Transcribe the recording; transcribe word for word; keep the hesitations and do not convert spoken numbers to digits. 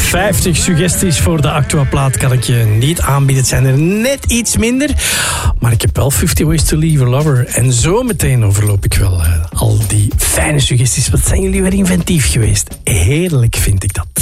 vijftig suggesties voor de Actua-plaat kan ik je niet aanbieden. Het zijn er net iets minder. Maar ik heb wel fifty Ways to Leave a Lover. En zo meteen overloop ik wel uh, al die fijne suggesties. Wat zijn jullie weer inventief geweest? Heerlijk vind ik dat.